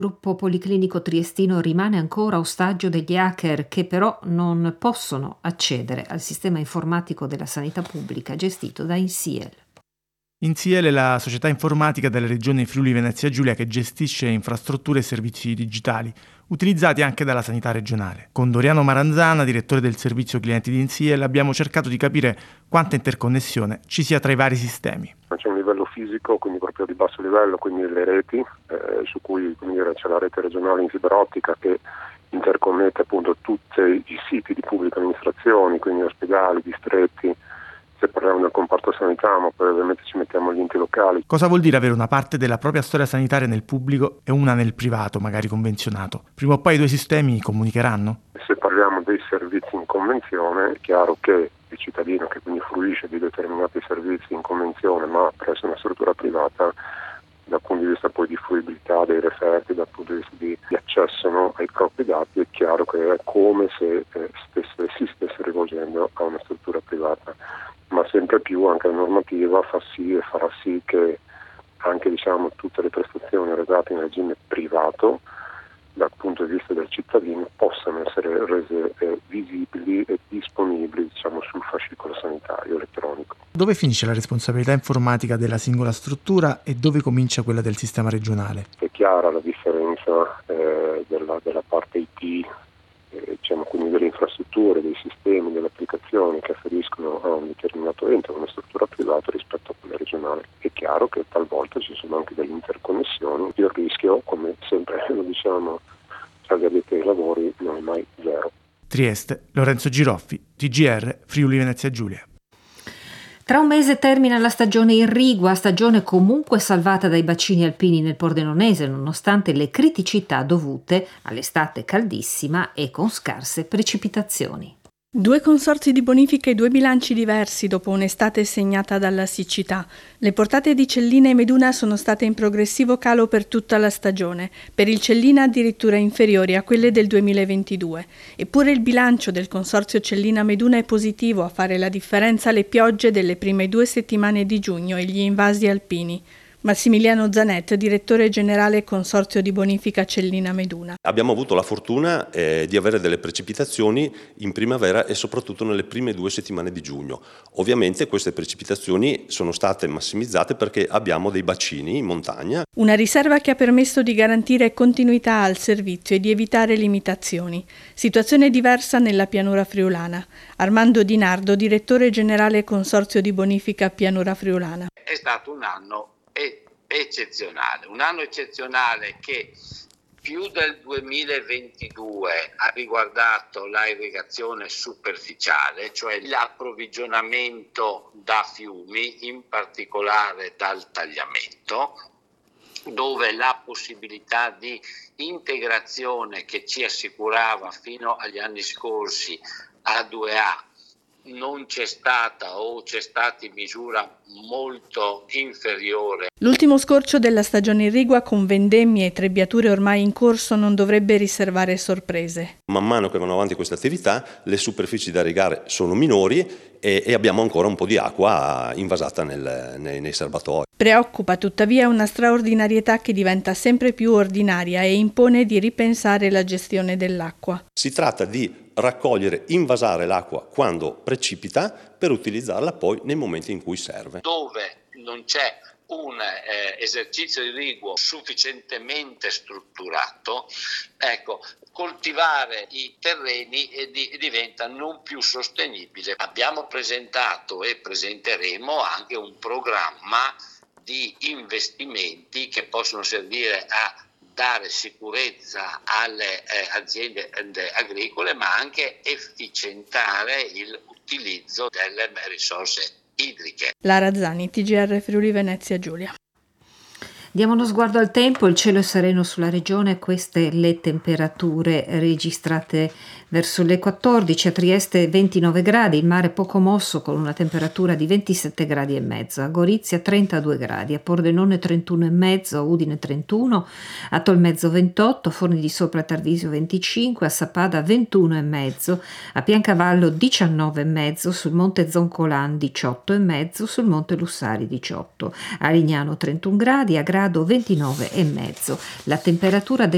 Il gruppo policlinico triestino rimane ancora ostaggio degli hacker che però non possono accedere al sistema informatico della sanità pubblica gestito da INSIEL. INSIEL è la società informatica della regione Friuli Venezia Giulia che gestisce infrastrutture e servizi digitali, utilizzati anche dalla sanità regionale. Con Doriano Maranzana, direttore del servizio clienti di INSIEL, abbiamo cercato di capire quanta interconnessione ci sia tra i vari sistemi. C'è un livello fisico, quindi proprio di basso livello, quindi le reti, su cui c'è la rete regionale in fibra ottica che interconnette appunto tutti i siti di pubblica amministrazione, quindi ospedali, distretti. Se parliamo del comparto sanità, ma poi ovviamente ci mettiamo gli enti locali. Cosa vuol dire avere una parte della propria storia sanitaria nel pubblico e una nel privato, magari convenzionato? Prima o poi i due sistemi comunicheranno? Se parliamo dei servizi in convenzione, è chiaro che il cittadino che quindi fruisce di determinati servizi in convenzione, ma presso una struttura privata, dal punto di vista poi di fruibilità dei referti, dal punto di vista di accesso ai propri dati, è chiaro che è come se si stesse rivolgendo a una struttura privata. Ma sempre più anche la normativa fa sì e farà sì che anche tutte le prestazioni erogate in regime privato dal punto di vista del cittadino possano essere rese visibili e disponibili sul fascicolo sanitario elettronico. Dove finisce la responsabilità informatica della singola struttura e dove comincia quella del sistema regionale? È chiara la differenza della parte IT, quindi delle infrastrutture, dei sistemi, delle applicazioni che afferiscono a un determinato ente, a una struttura privata rispetto a quella regionale. È chiaro che talvolta ci sono anche delle interconnessioni. Il rischio, come sempre lo diciamo agli addetti ai lavori, non è mai zero. Trieste, Lorenzo Giroffi, TGR, Friuli Venezia Giulia. Tra un mese termina la stagione irrigua, stagione comunque salvata dai bacini alpini nel Pordenonese, nonostante le criticità dovute all'estate caldissima e con scarse precipitazioni. 2 consorzi di bonifica e 2 bilanci diversi dopo un'estate segnata dalla siccità. Le portate di Cellina e Meduna sono state in progressivo calo per tutta la stagione, per il Cellina addirittura inferiori a quelle del 2022. Eppure il bilancio del consorzio Cellina-Meduna è positivo, a fare la differenza le piogge delle prime 2 settimane di giugno e gli invasi alpini. Massimiliano Zanet, direttore generale Consorzio di Bonifica Cellina Meduna. Abbiamo avuto la fortuna di avere delle precipitazioni in primavera e soprattutto nelle prime 2 settimane di giugno. Ovviamente queste precipitazioni sono state massimizzate perché abbiamo dei bacini in montagna. Una riserva che ha permesso di garantire continuità al servizio e di evitare limitazioni. Situazione diversa nella pianura friulana. Armando Di Nardo, direttore generale Consorzio di Bonifica Pianura Friulana. È stato un anno eccezionale, un anno eccezionale che più del 2022 ha riguardato la irrigazione superficiale, cioè l'approvvigionamento da fiumi, in particolare dal tagliamento, dove la possibilità di integrazione che ci assicurava fino agli anni scorsi A2A non c'è stata o c'è stata in misura molto inferiore. L'ultimo scorcio della stagione irrigua con vendemmie e trebbiature ormai in corso non dovrebbe riservare sorprese. Man mano che vanno avanti queste attività le superfici da irrigare sono minori e abbiamo ancora un po' di acqua invasata nei serbatoi. Preoccupa tuttavia una straordinarietà che diventa sempre più ordinaria e impone di ripensare la gestione dell'acqua. Si tratta di raccogliere, invasare l'acqua quando precipita per utilizzarla poi nei momenti in cui serve. Dove non c'è un esercizio irriguo sufficientemente strutturato, coltivare i terreni diventa non più sostenibile. Abbiamo presentato e presenteremo anche un programma di investimenti che possono servire a dare sicurezza alle aziende agricole, ma anche efficientare l'utilizzo delle risorse idriche. Lara Zani, TGR Friuli Venezia Giulia. Diamo uno sguardo al tempo, il cielo è sereno sulla regione, queste le temperature registrate verso le 14, a Trieste 29 gradi, il mare poco mosso con una temperatura di 27 gradi e mezzo, a Gorizia 32 gradi, a Pordenone 31 e mezzo, a Udine 31, a Tolmezzo 28, Forni di Sopra Tarvisio 25, a Sappada 21 e mezzo, a Piancavallo 19 e mezzo, sul Monte Zoncolan 18 e mezzo, sul Monte Lussari 18, a Lignano 31 gradi, a Grado 29 e mezzo. La temperatura del